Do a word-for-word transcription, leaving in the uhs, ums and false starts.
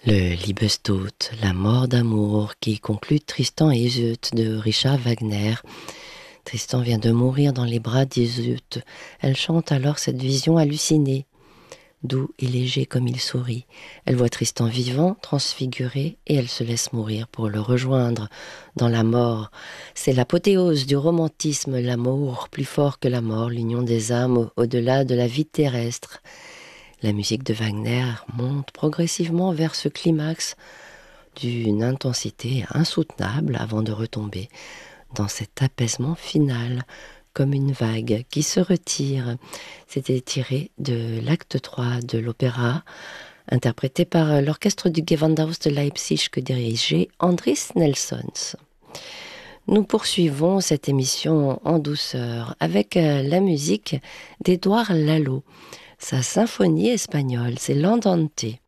Le Liebestod, la mort d'amour, qui conclut Tristan et Iseult de Richard Wagner. Tristan vient de mourir dans les bras d'Iseult. Elle chante alors cette vision hallucinée. Doux et léger comme il sourit. Elle voit Tristan vivant, transfiguré, et elle se laisse mourir pour le rejoindre dans la mort. C'est l'apothéose du romantisme, l'amour plus fort que la mort, l'union des âmes au- au-delà de la vie terrestre. La musique de Wagner monte progressivement vers ce climax d'une intensité insoutenable avant de retomber dans cet apaisement final, comme une vague qui se retire. C'était tiré de l'acte trois de l'opéra, interprété par l'orchestre du Gewandhaus de Leipzig que dirigeait Andris Nelsons. Nous poursuivons cette émission en douceur avec euh, la musique d'Édouard Lalo. Sa symphonie espagnole, c'est l'Andante.